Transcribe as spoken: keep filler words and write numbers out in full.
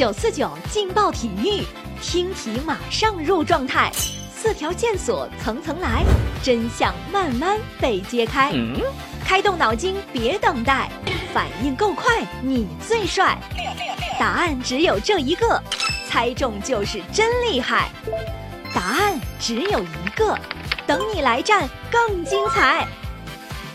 九四九劲爆体育，听题马上入状态，四条线索层层来，真相慢慢被揭开。嗯、开动脑筋，别等待，反应够快，你最帅。答案只有这一个，猜中就是真厉害。答案只有一个，等你来战更精彩。